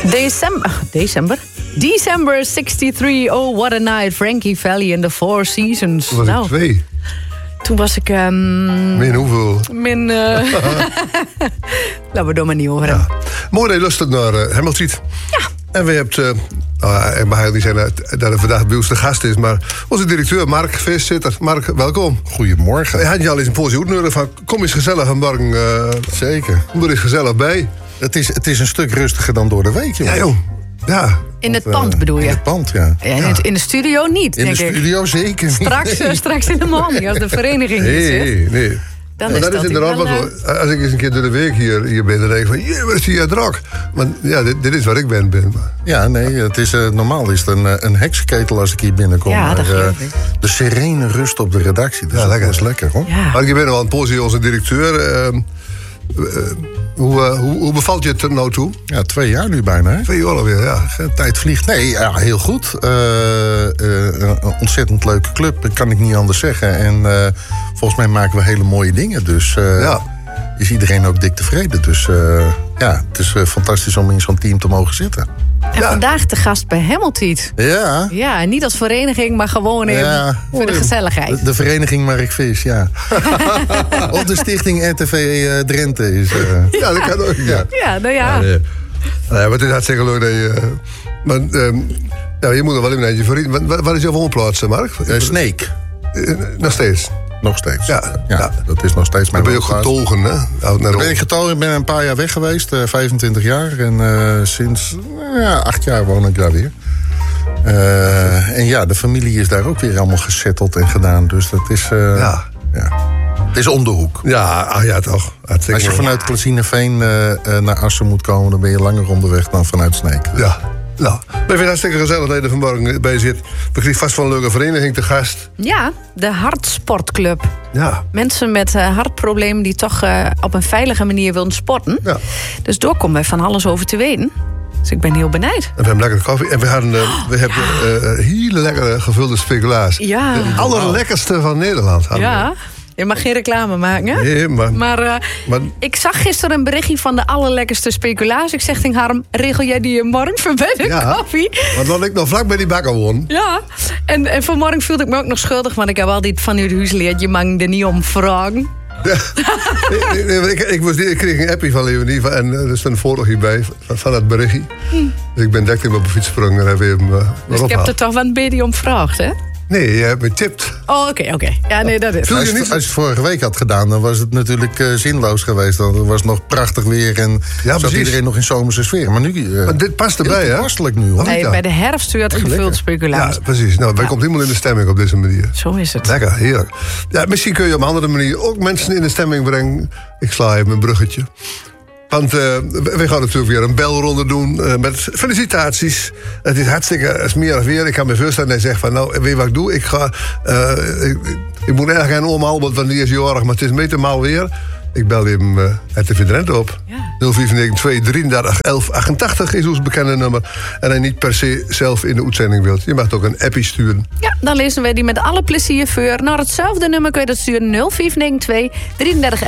December 63, oh what a night. Frankie Valli and the Four Seasons. Toen was ik 2. Toen was ik... Min hoeveel? Laten we er maar niet over hebben. Mooi dat je luistert naar Hemmeltriet. Ja. En we hebben... ik mag eigenlijk niet zeggen dat hij vandaag bij ons de gast is, maar onze directeur Mark Feestzitter. Mark, welkom. Goedemorgen. Hij had je al eens een poosje uitnodigen van kom eens gezellig aan morgen. Zeker. Kom er eens gezellig bij. Het is een stuk rustiger dan door de week, joh. Ja, joh. Ja. In het pand bedoel je? In het pand, ja. In de studio niet, denk ik. In de studio zeker niet. Straks in de morgen, als de vereniging is. Nee. Dan maar is dat is inderdaad wel zo. Als ik eens een keer door de week hier ben, dan denk ik van... wat zie je druk. Maar ja, dit is waar ik ben. Ja, nee, het is, normaal is het een heksenketel als ik hier binnenkom. Ja, dat geloof ik. De serene rust op de redactie, dus dat is lekker, hoor. Ja. Maar ik ben al een poosje onze directeur. Hoe bevalt je het nou toe? Ja, 2 jaar nu bijna, hè? 2 jaar alweer, ja. Tijd vliegt. Nee, ja, heel goed. Een ontzettend leuke club, dat kan ik niet anders zeggen. En volgens mij maken we hele mooie dingen. Dus is iedereen ook dik tevreden. Dus het is fantastisch om in zo'n team te mogen zitten. En vandaag te gast bij Hemmeltriet. Ja. Ja, niet als vereniging, maar gewoon even voor de gezelligheid. De vereniging Mark Vis, ja. Of de stichting RTV Drenthe is... Ja, dat kan ook, ja. Ja, nou ja. Maar het is hartstikke leuk dat je... Maar je moet er wel even naar je vriend. Wat is jouw woonplaats, Mark? Snake. Nog steeds? Nog steeds. Ja. Dat is nog steeds mijn ben je ook getogen, hè? Dan ben ik getogen. Ik ben een paar jaar weg geweest. 25 jaar. En sinds 8 jaar woon ik daar weer. En ja, de familie is daar ook weer allemaal gesetteld en gedaan. Dus dat is... Het is om de hoek. Ja, toch. Als je vanuit Klazineveen naar Assen moet komen... dan ben je langer onderweg dan vanuit Sneek. Dus. Ja. Nou, ik vind het hartstikke gezellig dat je er vanmorgen bij zit. We kregen vast van een leuke vereniging te gast. Ja, de Hartsportclub. Ja. Mensen met hartproblemen die toch op een veilige manier willen sporten. Ja. Dus daar komen wij van alles over te weten. Dus ik ben heel benieuwd. En we hebben lekkere koffie. En we hebben hele lekkere gevulde speculaas. Ja. De allerlekkerste van Nederland. Ja. Je mag geen reclame maken, hè? Nee, maar ik zag gisteren een berichtje van de allerlekkerste speculaas. Ik zeg tegen Harm, regel jij die morgen voor bij de koffie? Want dan ik nog vlak bij die bakker woon. Ja, en vanmorgen voelde ik me ook nog schuldig... want ik heb altijd van uw huis geleerd, je mag er niet om vragen. Ja. Ik kreeg een appie van Leonie en er stond een foto hierbij van dat berichtje. Dus ik ben direct in op de fiets gesprongen en heb hem dus ik heb er toch wel een beetje om gevraagd, hè? Nee, je hebt me tipt. Oh, oké. Ja, nee, dat is... Als je het vorige week had gedaan, dan was het natuurlijk zinloos geweest. Dan was het nog prachtig weer en zat iedereen nog in zomerse sfeer. Maar nu... maar dit past erbij, hè? Toepasselijk nu, hoor. Nee, bij de herfst werd gevuld speculaas. Ja, precies. Nou, wij komt helemaal in de stemming op deze manier. Zo is het. Lekker, heerlijk. Ja, misschien kun je op een andere manier ook mensen in de stemming brengen. Ik sla even een bruggetje. Want we gaan natuurlijk weer een belronde doen met felicitaties. Het is hartstikke smerig weer. Ik kan me voorstellen dat hij zegt van... nou, weet je wat ik doe? Ik moet eigenlijk geen oom Albert, want die is jarig... maar het is meter maal weer. Ik bel hem uit de Drenthe op. Ja. 0492 33 11 88 is ons bekende nummer. En hij niet per se zelf in de uitzending wilt. Je mag ook een appie sturen. Ja, dan lezen wij die met alle plezier voor. Naar hetzelfde nummer kun je dat sturen. 0492 33